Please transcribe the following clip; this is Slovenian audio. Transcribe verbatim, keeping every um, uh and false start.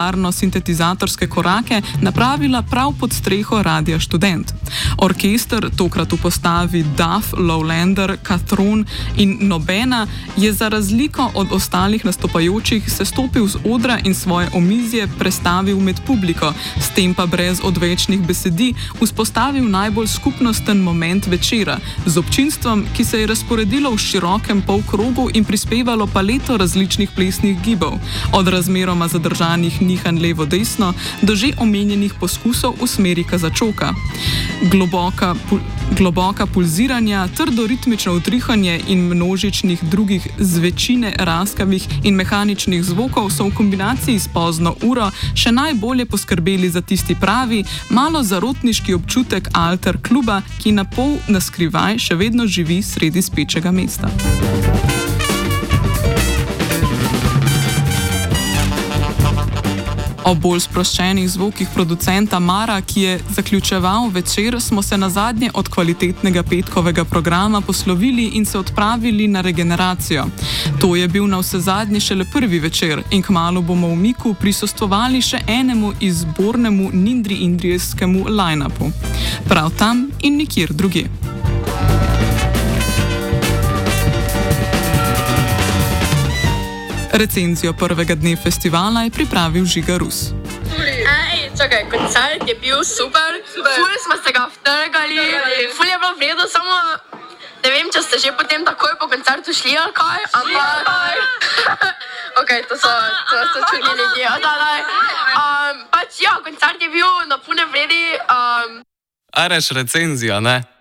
gitarno-sintetizatorske korake napravila prav pod streho Radia Študent. Orkester, tokrat v postavi Duff, Lowlander, Catron in Nobena, je za razliko od ostalih nastopajočih sestopil z odra in svoje omizje prestavil med publiko, s tem pa brez odvečnih besedi vzpostavil najbolj skupnosten moment večera, z občinstvom, ki se je razporedilo v širokem polkrogu in prispevalo paleto različnih plesnih gibov, od razmeroma zadržanih nihanj levo-desno do že omenjenih poskusov v smeri kazačoka. Globoka, pu, globoka pulziranja, trdo ritmično utrihanje in množičnih drugih zvečine raskavih in mehaničnih zvokov so v kombinaciji s pozno uro še najbolje poskrbeli za tisti pravi, malo zarotniški občutek alter kluba, ki na pol naskrivaj še vedno živi sredi spečega mesta. O bolj sproščenih zvokih producenta Mara, ki je zaključeval večer, smo se nazadnje od kvalitetnega petkovega programa poslovili in se odpravili na regeneracijo. To je bil navsezadnje šele prvi večer in kmalu bomo v Miku prisostvovali še enemu izbornemu nindri-indrijskemu line-upu. Prav tam in nikjer drugje. Recenzijo prvega dne festivala je pripravil Žiga Rus. Ej, čakaj, koncert je bil super, super. Ful smo se ga vtrgali, ful je bilo vredo, samo ne vem, če ste že potem takoj po koncertu šli ali kaj, ampak... ok, to so, to so čudni ljudje, odalaj. Um, pač ja, koncert je bil na pune vredi. Um... A reš recenzijo, ne?